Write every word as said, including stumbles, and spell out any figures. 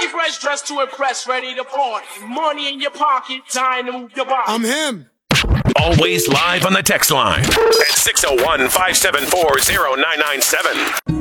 Pretty fresh, dressed to impress, ready to party. Money in your pocket, time to move your body. I'm him. Always live on the text line at six oh one, five seven four, oh nine nine seven.